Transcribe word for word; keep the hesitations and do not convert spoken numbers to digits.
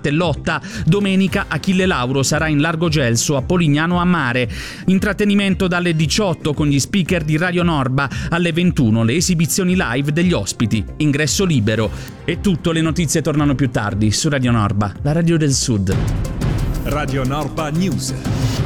Martellotta. Domenica Achille Lauro sarà in Largo Gelso a Polignano a Mare. Intrattenimento dalle diciotto con gli speaker di Radio Norba, alle ventuno le esibizioni live degli ospiti. Ingresso libero. E tutto, le notizie tornano più tardi su Radio Norba, la radio del Sud. Radio Norba News.